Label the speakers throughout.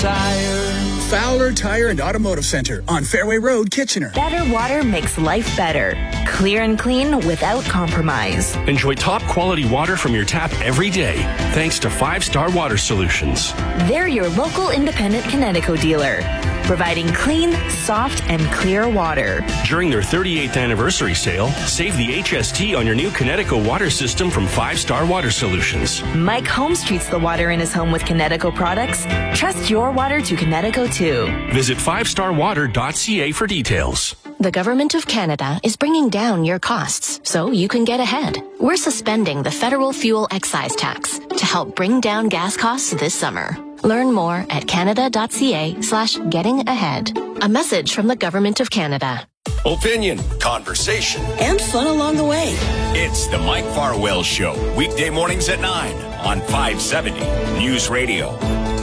Speaker 1: Tire.
Speaker 2: Fowler Tire and Automotive Center on Fairway Road, Kitchener.
Speaker 3: Better water makes life better. Clear and clean without compromise.
Speaker 4: Enjoy top quality water from your tap every day, thanks to 5 Star Water Solutions.
Speaker 3: They're your local independent Kinetico dealer, providing clean, soft, and clear water.
Speaker 4: During their 38th anniversary sale, save the HST on your new Kinetico water system from 5 Star Water Solutions.
Speaker 3: Mike Holmes treats the water in his home with Kinetico products. Trust your water to Kinetico too.
Speaker 4: Visit 5starwater.ca for details.
Speaker 5: The Government of Canada is bringing down your costs so you can get ahead. We're suspending the federal fuel excise tax to help bring down gas costs this summer. Learn more at canada.ca/getting-ahead. A message from the Government of Canada.
Speaker 6: Opinion, conversation,
Speaker 7: and fun along the way.
Speaker 6: It's the Mike Farwell Show, weekday mornings at 9 on 570 News Radio.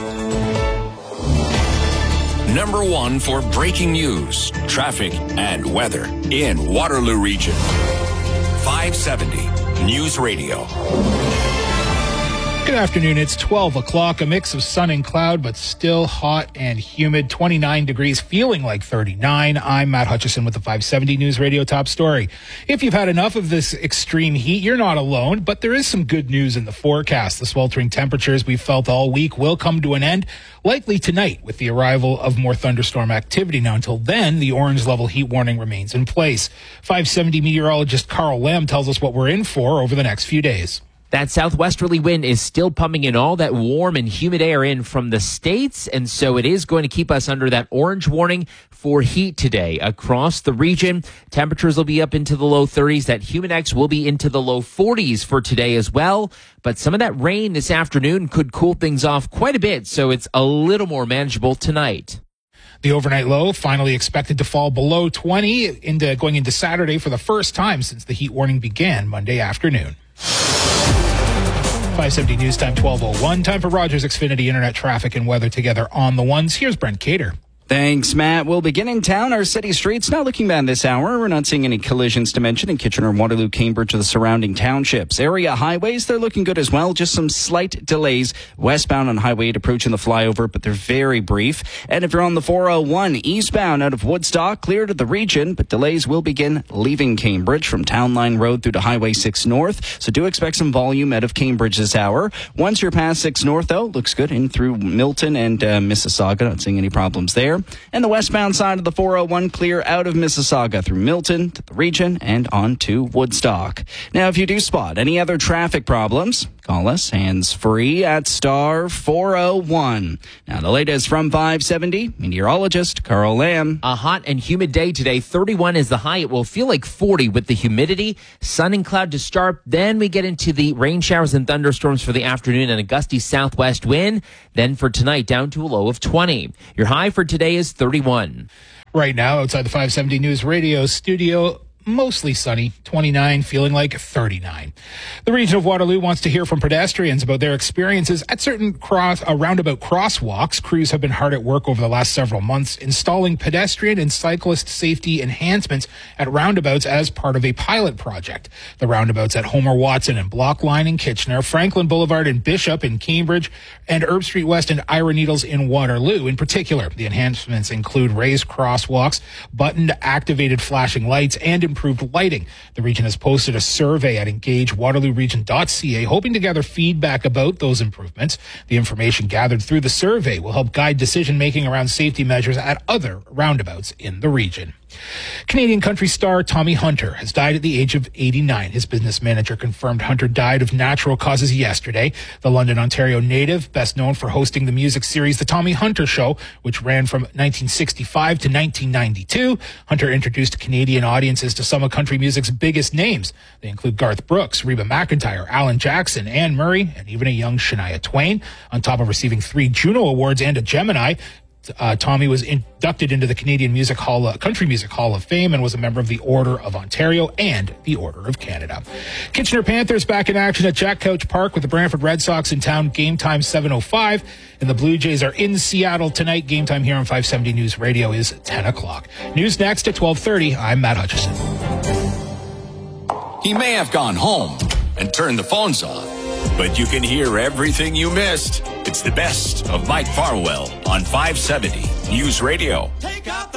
Speaker 6: Number 1 for breaking news, traffic, and weather in Waterloo Region. 570 News Radio.
Speaker 8: Good afternoon. It's 12 o'clock, a mix of sun and cloud, but still hot and humid. 29 degrees, feeling like 39. I'm Matt Hutchison with the 570 News Radio top story. If you've had enough of this extreme heat, you're not alone, but there is some good news in the forecast. The sweltering temperatures we've felt all week will come to an end, likely tonight with the arrival of more thunderstorm activity. Now, until then, the orange level heat warning remains in place. 570 meteorologist Carl Lamb tells us what we're in for over the next few days.
Speaker 9: That southwesterly wind is still pumping in all that warm and humid air in from the States, and so it is going to keep us under that orange warning for heat today across the region. Temperatures will be up into the low 30s. That Humidex will be into the low 40s for today as well, but some of that rain this afternoon could cool things off quite a bit, so it's a little more manageable tonight.
Speaker 8: The overnight low finally expected to fall below 20 going into Saturday for the first time since the heat warning began Monday afternoon. 570 News Time 12:01. Time for Rogers Xfinity Internet traffic and weather together on the ones. Here's Brent Cater.
Speaker 10: Thanks, Matt. We'll begin in town. Our city streets not looking bad this hour. We're not seeing any collisions to mention in Kitchener, Waterloo, Cambridge, or the surrounding townships. Area highways, they're looking good as well. Just some slight delays westbound on Highway 8 approaching the flyover, but they're very brief. And if you're on the 401 eastbound out of Woodstock, clear to the region, but delays will begin leaving Cambridge from Town Line Road through to Highway 6 North. So do expect some volume out of Cambridge this hour. Once you're past 6 North, though, looks good in through Milton and Mississauga. Not seeing any problems there. And the westbound side of the 401 clear out of Mississauga through Milton to the region and on to Woodstock. Now, if you do spot any other traffic problems, call us hands-free at star 401. Now, the latest from 570, meteorologist Carl Lamb.
Speaker 9: A hot and humid day today. 31 is the high. It will feel like 40 with the humidity. Sun and cloud to start. Then we get into the rain showers and thunderstorms for the afternoon and a gusty southwest wind. Then for tonight, down to a low of 20. Your high for today is 31.
Speaker 8: Right now, outside the 570 News Radio studio, mostly sunny, 29, feeling like 39. The region of Waterloo wants to hear from pedestrians about their experiences at certain roundabout crosswalks. Crews have been hard at work over the last several months installing pedestrian and cyclist safety enhancements at roundabouts as part of a pilot project. The roundabouts at Homer Watson and Block Line in Kitchener, Franklin Boulevard and Bishop in Cambridge, and Erb Street West and Ira Needles in Waterloo. In particular, the enhancements include raised crosswalks, buttoned activated flashing lights, and improved lighting. The region has posted a survey at engagewaterlooregion.ca hoping to gather feedback about those improvements. The information gathered through the survey will help guide decision-making around safety measures at other roundabouts in the region. Canadian country star Tommy Hunter has died at the age of 89. His business manager confirmed Hunter died of natural causes yesterday. The London, Ontario native, best known for hosting the music series The Tommy Hunter Show, which ran from 1965 to 1992. Hunter introduced Canadian audiences to some of country music's biggest names. They include Garth Brooks, Reba McEntire, Alan Jackson, Anne Murray, and even a young Shania Twain. On top of receiving 3 Juno Awards and a Gemini, Tommy was inducted into the Canadian Country Music Hall of Fame and was a member of the Order of Ontario and the Order of Canada. Kitchener Panthers back in action at Jack Couch Park with the Brantford Red Sox in town. Game time 7:05. And the Blue Jays are in Seattle tonight. Game time here on 570 News Radio is 10 o'clock. News next at 12:30. I'm Matt Hutchison.
Speaker 6: He may have gone home and turned the phones off, but you can hear everything you missed It's the best of Mike Farwell on 570 News Radio.